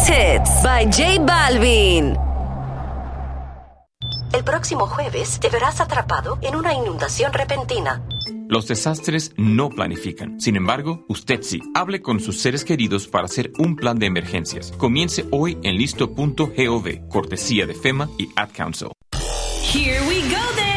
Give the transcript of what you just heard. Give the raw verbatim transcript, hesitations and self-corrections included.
Greatest Hits by J Balvin. El próximo jueves te verás atrapado en una inundación repentina. Los desastres no planifican. Sin embargo, usted sí. Hable con sus seres queridos para hacer un plan de emergencias. Comience hoy en listo punto gov, cortesía de FEMA y Ad Council. Here we go then.